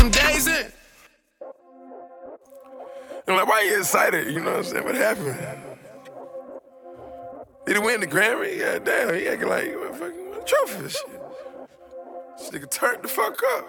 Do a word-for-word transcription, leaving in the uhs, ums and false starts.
some days in. I'm like, why you excited? You know what I'm saying? What happened? Did he win the Grammy? Yeah, damn, he acting like, what fucking what a trophy and shit. This nigga turned the fuck up.